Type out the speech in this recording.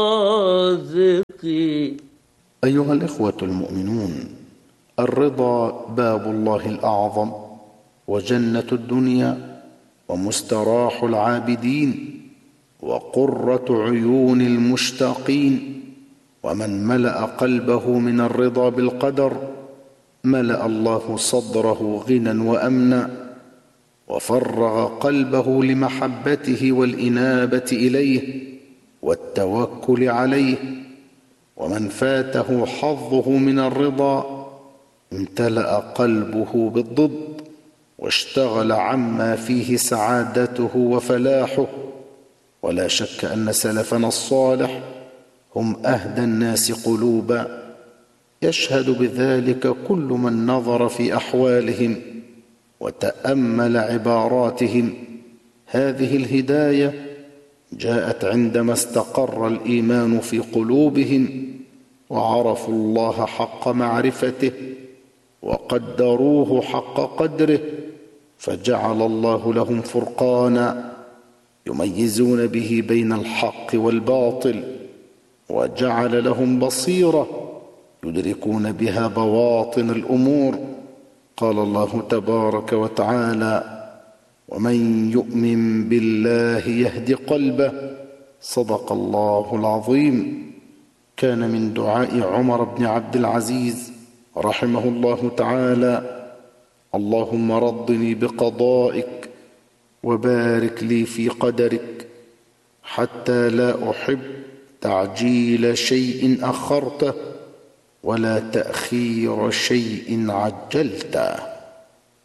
أيها الإخوة المؤمنون، الرضا باب الله الأعظم وجنة الدنيا ومستراح العابدين وقرة عيون المشتاقين، ومن ملأ قلبه من الرضا بالقدر ملأ الله صدره غنى وأمنا، وفرغ قلبه لمحبته والإنابة إليه والتوكل عليه. ومن فاته حظه من الرضا امتلأ قلبه بالضد واشتغل عما فيه سعادته وفلاحه. ولا شك أن سلفنا الصالح هم أهدى الناس قلوبا، يشهد بذلك كل من نظر في أحوالهم وتأمل عباراتهم. هذه الهداية جاءت عندما استقر الإيمان في قلوبهم وعرفوا الله حق معرفته وقدروه حق قدره، فجعل الله لهم فرقانا يميزون به بين الحق والباطل، وجعل لهم بصيرة يدركون بها بواطن الأمور. قال الله تبارك وتعالى: ومن يؤمن بالله يهد قلبه. صدق الله العظيم. كان من دعاء عمر بن عبد العزيز رحمه الله تعالى: اللهم رضني بقضائك وبارك لي في قدرك، حتى لا أحب تعجيل شيء أخرته ولا تأخير شيء عجلته.